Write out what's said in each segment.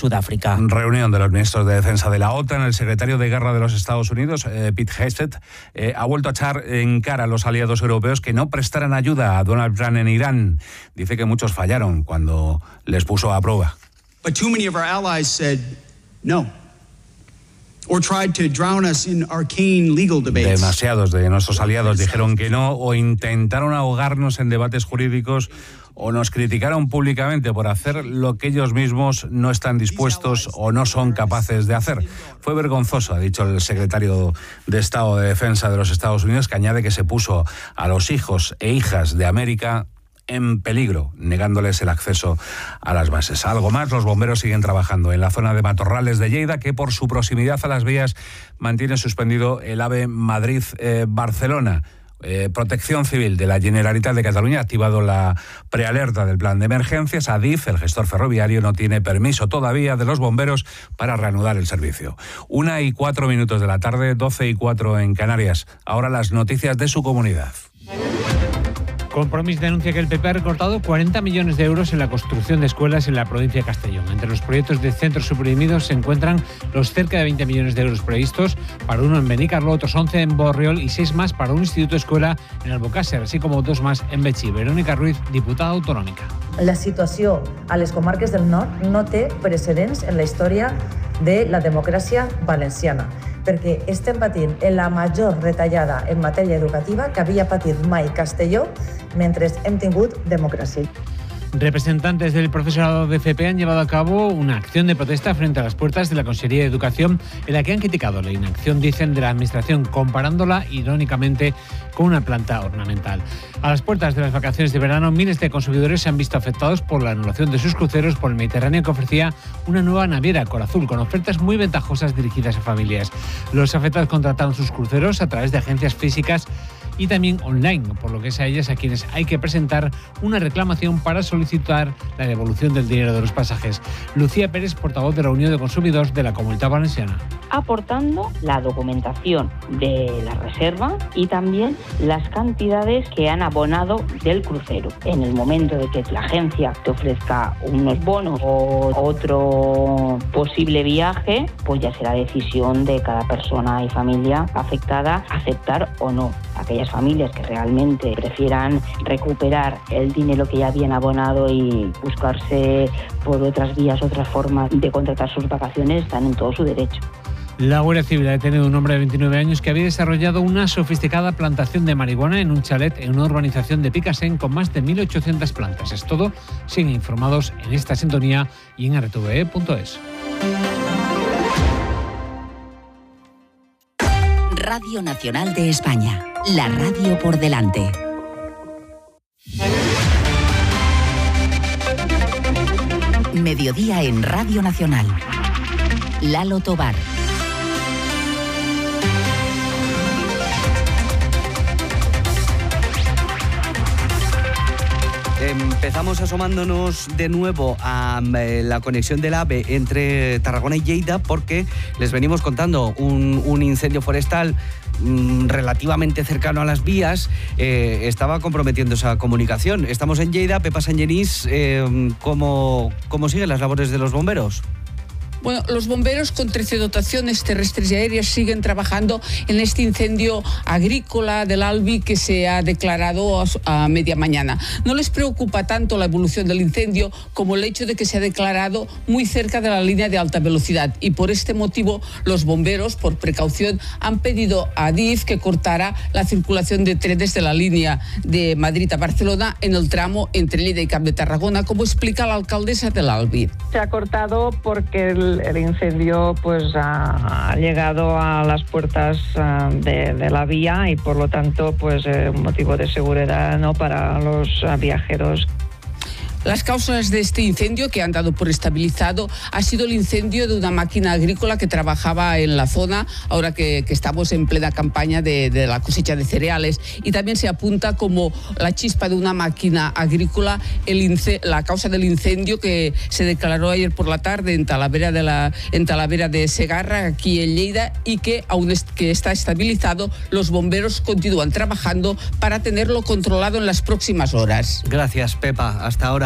Sudáfrica. Reunión de los ministros de Defensa de la OTAN. El secretario de Guerra de los Estados Unidos, Pete Hegseth, ha vuelto a echar en cara a los aliados europeos que no prestaran ayuda a Donald Trump en Irán. Dice que muchos fallaron cuando les puso a prueba. But too many of our allies said no. Or tried to drown us in arcane legal debates. Demasiados de nuestros aliados dijeron que no o intentaron ahogarnos en debates jurídicos o nos criticaron públicamente por hacer lo que ellos mismos no están dispuestos o no son capaces de hacer. Fue vergonzoso, ha dicho el secretario de Estado de Defensa de los Estados Unidos, que añade que se puso a los hijos e hijas de América en peligro, negándoles el acceso a las bases. Algo más, los bomberos siguen trabajando en la zona de Matorrales de Lleida, que por su proximidad a las vías mantiene suspendido el AVE Madrid-Barcelona. Protección Civil de la Generalitat de Cataluña ha activado la prealerta del plan de emergencias. Adif, el gestor ferroviario, no tiene permiso todavía de los bomberos para reanudar el servicio. 1:04 de la tarde, 12:04 en Canarias. Ahora las noticias de su comunidad. Compromís denuncia que el PP ha recortado 40 millones de euros en la construcción de escuelas en la provincia de Castellón. Entre los proyectos de centros suprimidos se encuentran los cerca de 20 millones de euros previstos para uno en Benicarló, otros 11 en Borriol y 6 más para un instituto escuela en Albocàsser, así como 2 más en Betxí. Verónica Ruiz, diputada autonòmica. La situació a les comarques del nord no té precedents en la història de la democràcia valenciana, perquè estem patint la major retallada en matèria educativa que havia patit mai Castelló mentre hem tingut democràcia. Representantes del profesorado de FP han llevado a cabo una acción de protesta frente a las puertas de la Consejería de Educación, en la que han criticado la inacción, dicen, de la Administración, comparándola irónicamente con una planta ornamental. A las puertas de las vacaciones de verano, miles de consumidores se han visto afectados por la anulación de sus cruceros por el Mediterráneo, que ofrecía una nueva naviera, Corazul, con ofertas muy ventajosas dirigidas a familias. Los afectados contrataron sus cruceros a través de agencias físicas y también online, por lo que es a ellas a quienes hay que presentar una reclamación para solicitar la devolución del dinero de los pasajes. Lucía Pérez, portavoz de la Unión de Consumidors de la Comunitat Valenciana. Aportando la documentación de la reserva y también las cantidades que han abonado del crucero. En el momento de que la agencia te ofrezca unos bonos o otro posible viaje, pues ya será decisión de cada persona y familia afectada aceptar o no. Aquellas familias que realmente prefieran recuperar el dinero que ya habían abonado y buscarse por otras vías, otras formas de contratar sus vacaciones, están en todo su derecho. La Guardia Civil ha detenido a un hombre de 29 años que había desarrollado una sofisticada plantación de marihuana en un chalet en una urbanización de Picasen con más de 1.800 plantas. Es todo. Siguen informados en esta sintonía y en rtve.es. Radio Nacional de España. La radio por delante. Mediodía en Radio Nacional. Lalo Tobar. Empezamos asomándonos de nuevo a la conexión del AVE entre Tarragona y Lleida, porque les venimos contando un incendio forestal relativamente cercano a las vías estaba comprometiendo esa comunicación. Estamos en Lleida. Pepa Sangenís, ¿cómo siguen las labores de los bomberos? Bueno, los bomberos con 13 dotaciones terrestres y aéreas siguen trabajando en este incendio agrícola del Albi que se ha declarado a media mañana. No les preocupa tanto la evolución del incendio como el hecho de que se ha declarado muy cerca de la línea de alta velocidad, y por este motivo los bomberos, por precaución, han pedido a Adif que cortara la circulación de trenes de la línea de Madrid a Barcelona en el tramo entre Lleida y Camp de Tarragona, como explica la alcaldesa del Albi. Se ha cortado porque el incendio pues ha llegado a las puertas de la vía y por lo tanto pues un motivo de seguridad, ¿no?, para los viajeros. Las causas de este incendio, que han dado por estabilizado, ha sido el incendio de una máquina agrícola que trabajaba en la zona, ahora que estamos en plena campaña de la cosecha de cereales, y también se apunta como la chispa de una máquina agrícola la causa del incendio que se declaró ayer por la tarde en Talavera de Segarra, aquí en Lleida, y que aún que está estabilizado. Los bomberos continúan trabajando para tenerlo controlado en las próximas horas. Gracias, Pepa. Hasta ahora.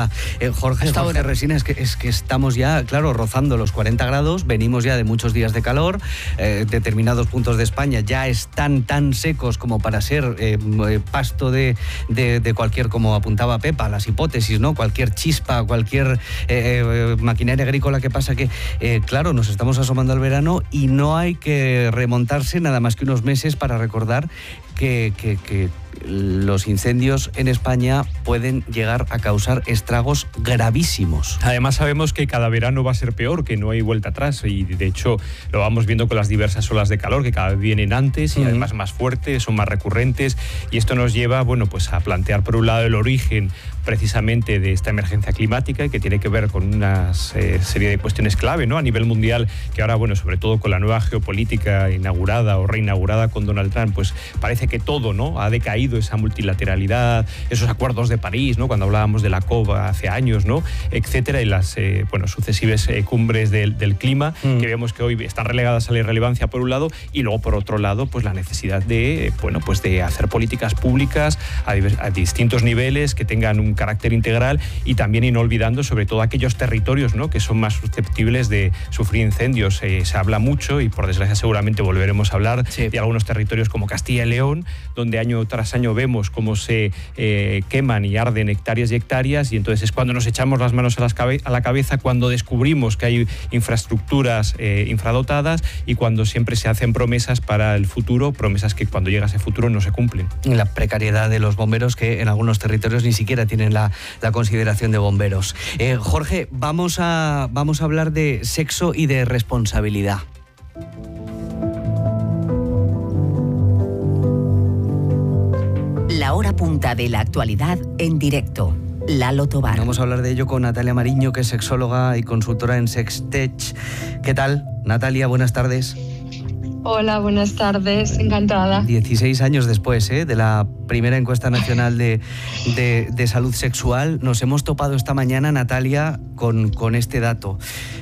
ahora. Jorge Resina, es que estamos ya, claro, rozando los 40 grados, venimos ya de muchos días de calor, determinados puntos de España ya están tan secos como para ser pasto de cualquier, como apuntaba Pepa, las hipótesis, ¿no? Cualquier chispa, cualquier maquinaria agrícola que pasa que, claro, nos estamos asomando al verano y no hay que remontarse nada más que unos meses para recordar que los incendios en España pueden llegar a causar estragos gravísimos. Además sabemos que cada verano va a ser peor, que no hay vuelta atrás, y de hecho lo vamos viendo con las diversas olas de calor que cada vez vienen antes y además más fuertes, son más recurrentes, y esto nos lleva, bueno, pues a plantear por un lado el origen precisamente de esta emergencia climática, y que tiene que ver con una serie de cuestiones clave, ¿no? A nivel mundial, que ahora, bueno, sobre todo con la nueva geopolítica inaugurada o reinaugurada con Donald Trump, pues parece que todo, ¿no? Ha decaído esa multilateralidad, esos acuerdos de París, ¿no? Cuando hablábamos de la COP hace años, ¿no? Etcétera, y las sucesivas cumbres del clima, que vemos que hoy están relegadas a la irrelevancia por un lado, y luego por otro lado, pues la necesidad de, de hacer políticas públicas a distintos niveles que tengan un carácter integral, y también ir no olvidando sobre todo aquellos territorios, ¿no? Que son más susceptibles de sufrir incendios. Se habla mucho, y por desgracia seguramente volveremos a hablar, de algunos territorios como Castilla y León, donde año tras año vemos cómo se queman y arden hectáreas y hectáreas, y entonces es cuando nos echamos las manos a la cabeza, cuando descubrimos que hay infraestructuras infradotadas, y cuando siempre se hacen promesas para el futuro, promesas que cuando llega ese futuro no se cumplen. La precariedad de los bomberos, que en algunos territorios ni siquiera tienen la consideración de bomberos. Jorge, vamos a hablar de sexo y de responsabilidad. La hora punta de la actualidad en directo. Lalo Tobar. Vamos a hablar de ello con Natalia Mariño, que es sexóloga y consultora en Sextech. ¿Qué tal, Natalia? Buenas tardes. Hola, buenas tardes, encantada. 16 años después de la primera encuesta nacional de salud sexual, nos hemos topado esta mañana, Natalia, con este dato.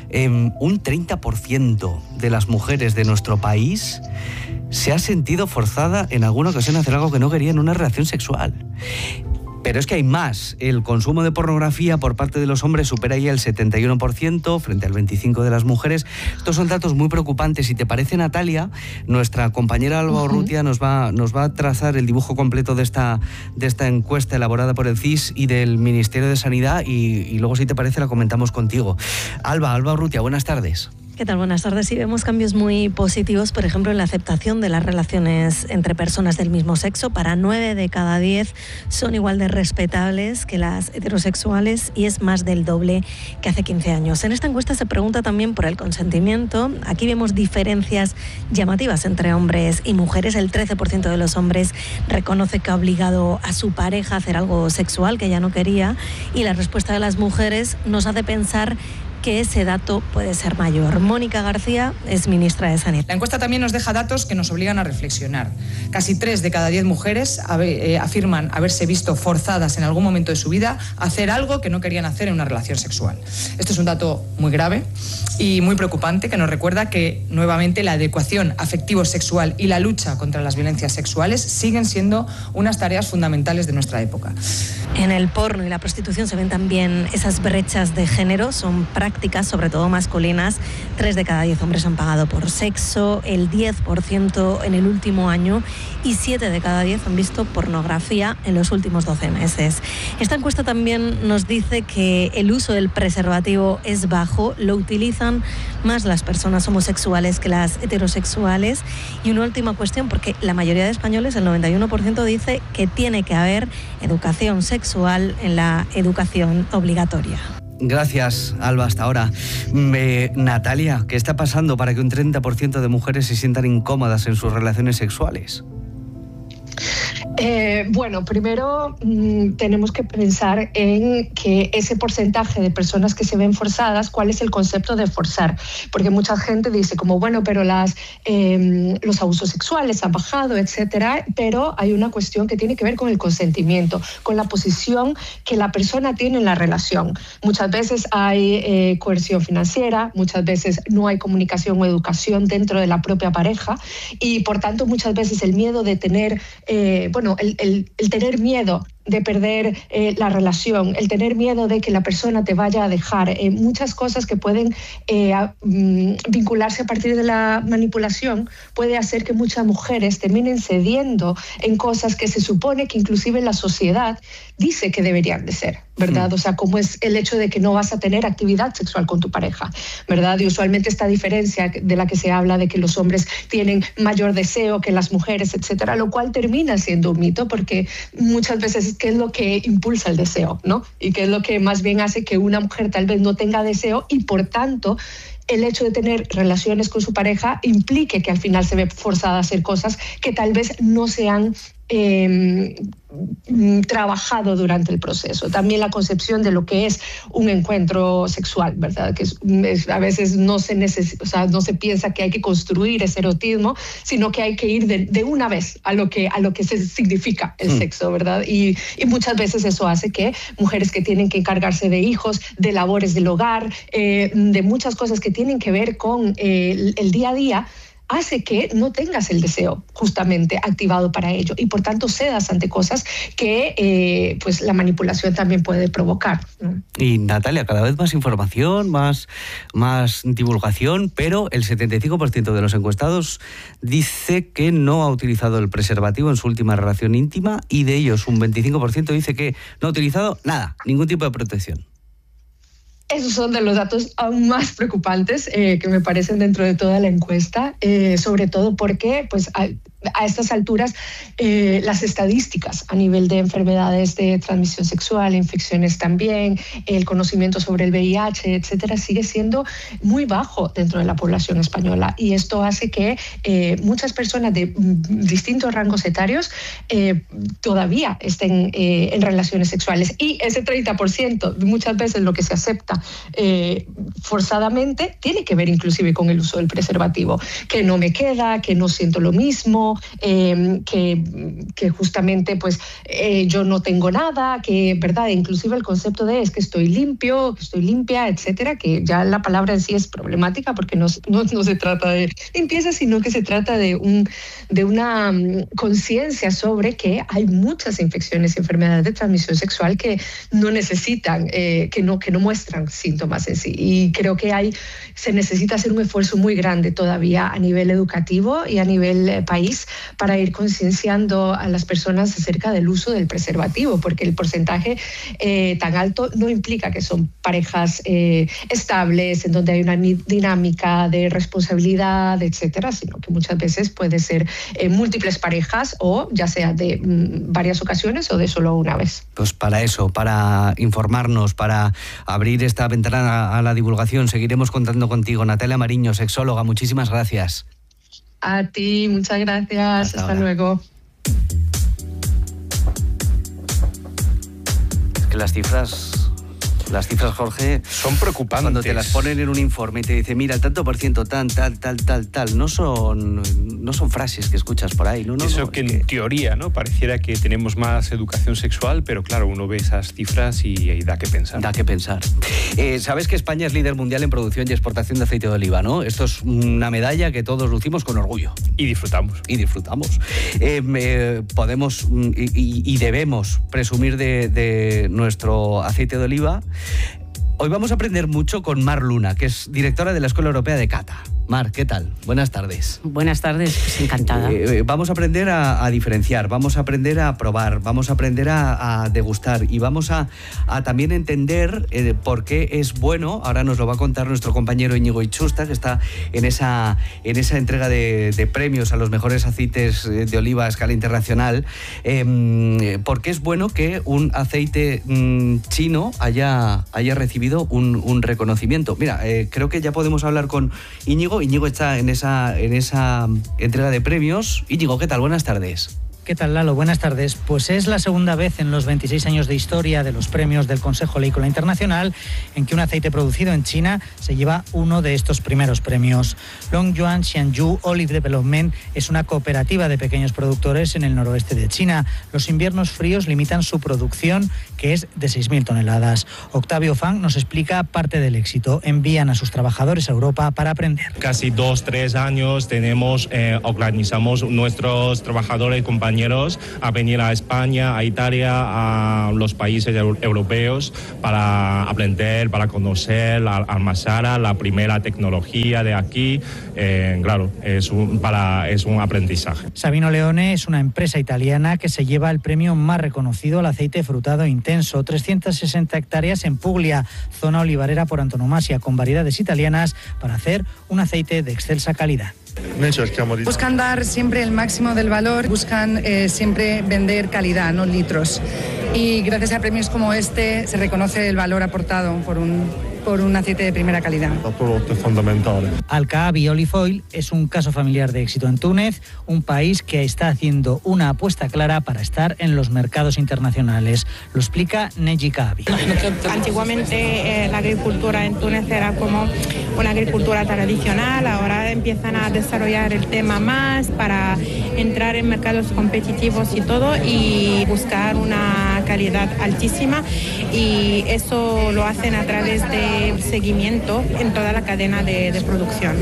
Un 30% de las mujeres de nuestro país se ha sentido forzada en alguna ocasión a hacer algo que no quería en una relación sexual. Pero es que hay más. El consumo de pornografía por parte de los hombres supera ya el 71% frente al 25% de las mujeres. Estos son datos muy preocupantes. Si te parece, Natalia, nuestra compañera Alba Urrutia nos va a trazar el dibujo completo de esta encuesta elaborada por el CIS y del Ministerio de Sanidad, y luego, si te parece, la comentamos contigo. Alba Urrutia, buenas tardes. ¿Qué tal? Buenas tardes. Sí, vemos cambios muy positivos, por ejemplo, en la aceptación de las relaciones entre personas del mismo sexo. Para 9 de cada 10 son igual de respetables que las heterosexuales, y es más del doble que hace 15 años. En esta encuesta se pregunta también por el consentimiento. Aquí vemos diferencias llamativas entre hombres y mujeres. El 13% de los hombres reconoce que ha obligado a su pareja a hacer algo sexual que ella no quería, y la respuesta de las mujeres nos hace pensar que ese dato puede ser mayor. Mónica García es ministra de Sanidad. La encuesta también nos deja datos que nos obligan a reflexionar. Casi 3 de cada 10 mujeres afirman haberse visto forzadas en algún momento de su vida a hacer algo que no querían hacer en una relación sexual. Esto es un dato muy grave y muy preocupante, que nos recuerda que, nuevamente, la adecuación afectivo-sexual y la lucha contra las violencias sexuales siguen siendo unas tareas fundamentales de nuestra época. En el porno y la prostitución se ven también esas brechas de género. Son prácticas, sobre todo masculinas. 3 de cada 10 hombres han pagado por sexo, el 10% en el último año, y 7 de cada 10 han visto pornografía en los últimos 12 meses. Esta encuesta también nos dice que el uso del preservativo es bajo, lo utilizan más las personas homosexuales que las heterosexuales. Y una última cuestión, porque la mayoría de españoles, el 91%, dice que tiene que haber educación sexual en la educación obligatoria. Gracias, Alba, hasta ahora. Natalia, ¿qué está pasando para que un 30% de mujeres se sientan incómodas en sus relaciones sexuales? Bueno, primero tenemos que pensar en que ese porcentaje de personas que se ven forzadas, ¿cuál es el concepto de forzar? Porque mucha gente dice como, bueno, pero los abusos sexuales han bajado, etcétera, pero hay una cuestión que tiene que ver con el consentimiento, con la posición que la persona tiene en la relación. Muchas veces hay coerción financiera, muchas veces no hay comunicación o educación dentro de la propia pareja, y por tanto muchas veces el miedo de tener, el tener miedo de perder la relación, el tener miedo de que la persona te vaya a dejar, muchas cosas que pueden vincularse a partir de la manipulación, puede hacer que muchas mujeres terminen cediendo en cosas que se supone que inclusive la sociedad dice que deberían de ser, ¿verdad? O sea, como es el hecho de que no vas a tener actividad sexual con tu pareja, ¿verdad? Y usualmente esta diferencia de la que se habla de que los hombres tienen mayor deseo que las mujeres, etcétera, lo cual termina siendo un mito, porque muchas veces ¿qué es lo que impulsa el deseo, ¿no? Y qué es lo que más bien hace que una mujer tal vez no tenga deseo y por tanto el hecho de tener relaciones con su pareja implique que al final se ve forzada a hacer cosas que tal vez no se han trabajado durante el proceso. También la concepción de lo que es un encuentro sexual, ¿verdad? Que a veces no se piensa que hay que construir ese erotismo, sino que hay que ir de una vez a lo que se significa el sexo, ¿verdad? Y muchas veces eso hace que mujeres que tienen que encargarse de hijos, de labores del hogar, de muchas cosas que tienen que ver con el día a día, hace que no tengas el deseo justamente activado para ello y por tanto cedas ante cosas que pues la manipulación también puede provocar, ¿no? Y Natalia, cada vez más información, más divulgación, pero el 75% de los encuestados dice que no ha utilizado el preservativo en su última relación íntima y de ellos un 25% dice que no ha utilizado nada, ningún tipo de protección. Esos son de los datos aún más preocupantes que me parecen dentro de toda la encuesta, sobre todo porque pues, a estas alturas las estadísticas a nivel de enfermedades de transmisión sexual, infecciones también, el conocimiento sobre el VIH, etcétera, sigue siendo muy bajo dentro de la población española y esto hace que muchas personas de distintos rangos etarios todavía estén en relaciones sexuales y ese 30% muchas veces lo que se acepta forzadamente tiene que ver inclusive con el uso del preservativo, que no me queda, que no siento lo mismo, que justamente pues yo no tengo nada, que verdad, inclusive el concepto de es que estoy limpio, que estoy limpia, etcétera, que ya la palabra en sí es problemática porque no se trata de limpieza, sino que se trata de una conciencia sobre que hay muchas infecciones y enfermedades de transmisión sexual que no necesitan, que no muestran síntomas en sí. Y creo que se necesita hacer un esfuerzo muy grande todavía a nivel educativo y a nivel país para ir concienciando a las personas acerca del uso del preservativo, porque el porcentaje tan alto no implica que son parejas estables, en donde hay una dinámica de responsabilidad, etcétera, sino que muchas veces puede ser múltiples parejas o ya sea de varias ocasiones o de solo una vez. Pues para eso, para informarnos, para abrir esta ventana a la divulgación, seguiremos contando contigo. Natalia Mariño, sexóloga, muchísimas gracias. A ti, muchas gracias. Hasta luego. Es que las cifras, Jorge, son preocupantes. Cuando te las ponen en un informe y te dice, mira, el tanto por ciento, tal, no son frases que escuchas por ahí. Eso que en teoría, ¿no? Pareciera que tenemos más educación sexual, pero claro, uno ve esas cifras y da que pensar. Da que pensar. Sabes que España es líder mundial en producción y exportación de aceite de oliva, ¿no? Esto es una medalla que todos lucimos con orgullo. Y disfrutamos. Podemos y debemos presumir de nuestro aceite de oliva. Hoy vamos a aprender mucho con Mar Luna, que es directora de la Escuela Europea de Cata. Mar, ¿qué tal? Buenas tardes. Buenas tardes, pues encantada. Vamos a aprender a diferenciar, vamos a aprender a probar, vamos a aprender a degustar y vamos a también entender por qué es bueno. Ahora nos lo va a contar nuestro compañero Íñigo Itxusta, que está en esa entrega de premios a los mejores aceites de oliva a escala internacional. ¿Por qué es bueno que un aceite chino haya recibido un reconocimiento? Mira, creo que ya podemos hablar con Íñigo. Íñigo está en esa entrega de premios. Íñigo, ¿qué tal? Buenas tardes. ¿Qué tal, Lalo? Buenas tardes. Pues es la segunda vez en los 26 años de historia de los premios del Consejo Oleícola Internacional en que un aceite producido en China se lleva uno de estos primeros premios. Longyuan Xianyu Olive Development es una cooperativa de pequeños productores en el noroeste de China. Los inviernos fríos limitan su producción, que es de 6.000 toneladas. Octavio Fang nos explica parte del éxito. Envían a sus trabajadores a Europa para aprender. Casi 2-3 años organizamos nuestros trabajadores y compañeros compañeros a venir a España, a Italia, a los países europeos para aprender, para conocer Almazara, la primera tecnología de aquí. Claro, es un aprendizaje. Sabino Leone es una empresa italiana que se lleva el premio más reconocido al aceite frutado intenso, 360 hectáreas en Puglia, zona olivarera por antonomasia, con variedades italianas para hacer un aceite de excelsa calidad. Buscan dar siempre el máximo del valor, buscan siempre vender calidad, no litros. Y gracias a premios como este se reconoce el valor aportado por un aceite de primera calidad. Alcaabi Olive Oil es un caso familiar de éxito en Túnez, un país que está haciendo una apuesta clara para estar en los mercados internacionales. Lo explica Neji Kaabi. Antiguamente la agricultura en Túnez era como una agricultura tradicional, ahora empiezan a desarrollar el tema más para entrar en mercados competitivos y todo y buscar una calidad altísima, y eso lo hacen a través del seguimiento en toda la cadena de producción.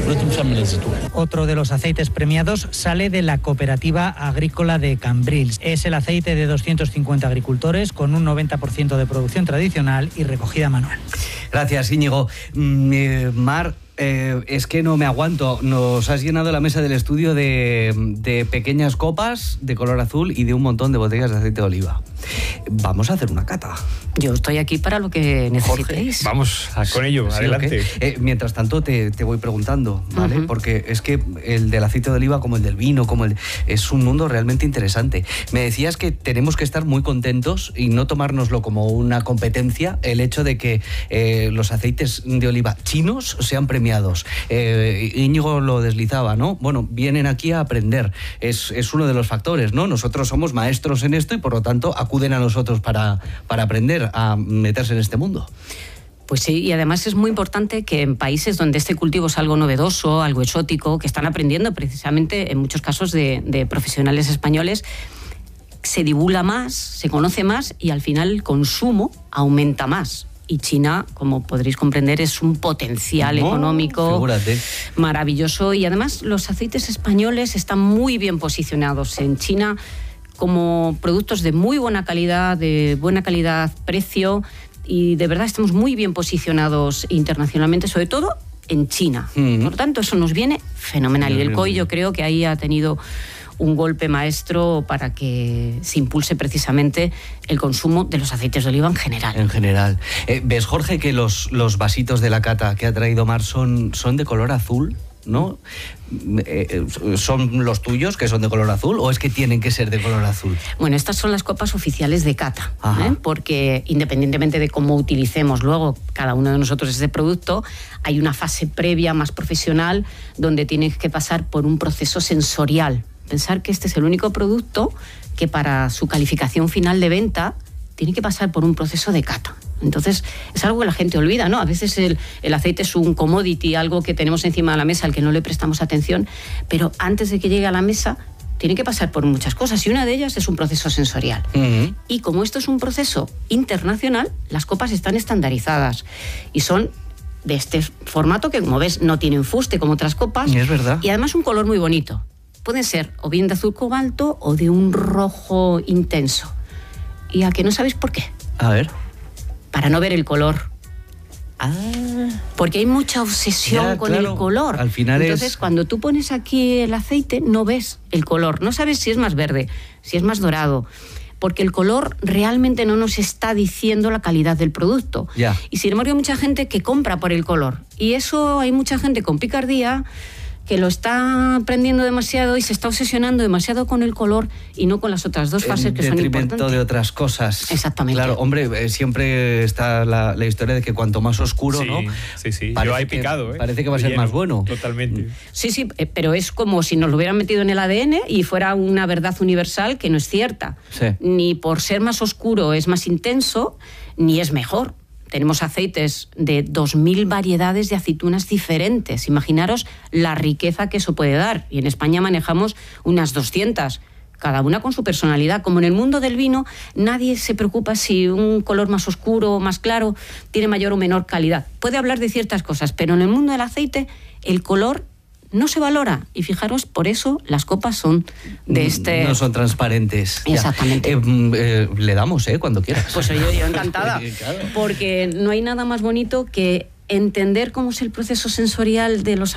Otro de los aceites premiados sale de la cooperativa agrícola de Cambrils. Es el aceite de 250 agricultores con un 90% de producción tradicional y recogida manual. Gracias, Íñigo. Mar, es que no me aguanto. Nos has llenado la mesa del estudio de pequeñas copas de color azul y de un montón de botellas de aceite de oliva. Vamos a hacer una cata. Yo estoy aquí para lo que necesitéis. Jorge, vamos con ello, sí, adelante. Okay. Mientras tanto te voy preguntando, ¿vale? Porque es que el del aceite de oliva, como el del vino, es un mundo realmente interesante. Me decías que tenemos que estar muy contentos y no tomárnoslo como una competencia el hecho de que los aceites de oliva chinos sean premiados. Íñigo lo deslizaba, ¿no? Bueno, vienen aquí a aprender. Es uno de los factores, ¿no? Nosotros somos maestros en esto y por lo tanto acuden a nosotros para aprender a meterse en este mundo. Pues sí, y además es muy importante que en países donde este cultivo es algo novedoso, algo exótico, que están aprendiendo precisamente en muchos casos de profesionales españoles, se divulga más, se conoce más y al final el consumo aumenta más. Y China, como podréis comprender, es un potencial económico maravilloso, y además los aceites españoles están muy bien posicionados en China como productos de muy buena calidad, de buena calidad-precio, y de verdad estamos muy bien posicionados internacionalmente, sobre todo en China. Por lo tanto, eso nos viene fenomenal. Y el COI, yo creo que ahí ha tenido un golpe maestro para que se impulse precisamente el consumo de los aceites de oliva en general. En general. ¿Ves, Jorge, que los vasitos de la cata que ha traído Mar son de color azul? ¿No? ¿Son los tuyos que son de color azul o es que tienen que ser de color azul? Bueno, estas son las copas oficiales de cata, porque independientemente de cómo utilicemos luego cada uno de nosotros este producto, hay una fase previa más profesional donde tienes que pasar por un proceso sensorial. Pensar que este es el único producto que para su calificación final de venta tiene que pasar por un proceso de cata. Entonces, es algo que la gente olvida, ¿no? A veces el aceite es un commodity, algo que tenemos encima de la mesa al que no le prestamos atención, pero antes de que llegue a la mesa tiene que pasar por muchas cosas, y una de ellas es un proceso sensorial. Y como esto es un proceso internacional, las copas están estandarizadas y son de este formato que, como ves, no tienen fuste como otras copas. Es verdad. Y además un color muy bonito. Pueden ser o bien de azul cobalto o de un rojo intenso. ¿Y a que no sabéis por qué? A ver. Para no ver el color. Porque hay mucha obsesión con el color. Al final entonces, cuando tú pones aquí el aceite, no ves el color. No sabes si es más verde, si es más dorado. Porque el color realmente no nos está diciendo la calidad del producto. Ya. Y sin embargo hay mucha gente que compra por el color. Y eso hay mucha gente con picardía que lo está aprendiendo demasiado y se está obsesionando demasiado con el color y no con las otras dos fases que son importantes. En detrimento de otras cosas. Exactamente. Claro, hombre, siempre está la historia de que cuanto más oscuro, sí, ¿no? Sí. Yo he picado, Parece que va a ser más bueno. Totalmente. Sí, pero es como si nos lo hubieran metido en el ADN y fuera una verdad universal que no es cierta. Sí. Ni por ser más oscuro es más intenso, ni es mejor. Tenemos aceites de 2.000 variedades de aceitunas diferentes. Imaginaros la riqueza que eso puede dar. Y en España manejamos unas 200, cada una con su personalidad. Como en el mundo del vino, nadie se preocupa si un color más oscuro o más claro tiene mayor o menor calidad. Puede hablar de ciertas cosas, pero en el mundo del aceite, el color no se valora. Y fijaros, por eso las copas son de este... No son transparentes. Exactamente. Le damos, cuando quieras. Pues yo encantada. Porque no hay nada más bonito que entender cómo es el proceso sensorial de los